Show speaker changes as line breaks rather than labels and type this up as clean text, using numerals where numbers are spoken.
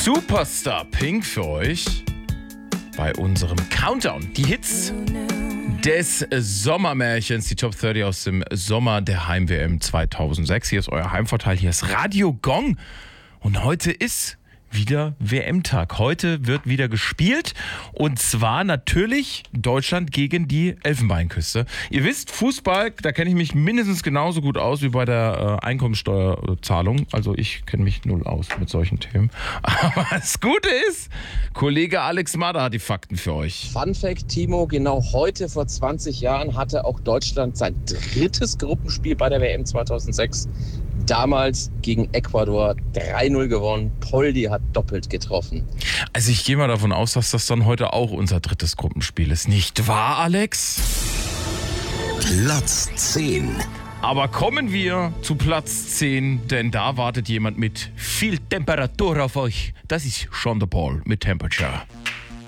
Superstar Pink für euch bei unserem Countdown. Die Hits des Sommermärchens, die Top 30 aus dem Sommer der Heim-WM 2006. Hier ist euer Heimvorteil, hier ist Radio Gong. Und heute ist wieder WM-Tag. Heute wird wieder gespielt und zwar natürlich Deutschland gegen die Elfenbeinküste. Ihr wisst, Fußball, da kenne ich mich mindestens genauso gut aus wie bei der Einkommensteuerzahlung. Also ich kenne mich null aus mit solchen Themen. Aber das Gute ist, Kollege Alex Mader hat die Fakten für euch.
Fun Fact, Timo, genau heute vor 20 Jahren hatte auch Deutschland sein drittes Gruppenspiel bei der WM 2006. Damals gegen Ecuador 3-0 gewonnen. Poldi hat doppelt getroffen.
Also ich gehe mal davon aus, dass das dann heute auch unser drittes Gruppenspiel ist. Nicht wahr, Alex?
Platz 10.
Aber kommen wir zu Platz 10, denn da wartet jemand mit viel Temperatur auf euch. Das ist Sean de Paul mit Temperature.